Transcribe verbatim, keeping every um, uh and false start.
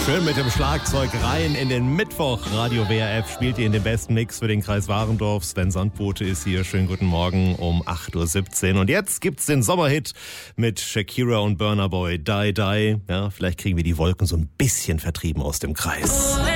Schön mit dem Schlagzeug rein in den Mittwoch. Radio W R F spielt ihr in den besten Mix für den Kreis Warendorf. Sven Sandbote ist hier. Schönen guten Morgen um acht Uhr siebzehn. Und jetzt gibt's den Sommerhit mit Shakira und Burna Boy. Die, die. Ja, vielleicht kriegen wir die Wolken so ein bisschen vertrieben aus dem Kreis.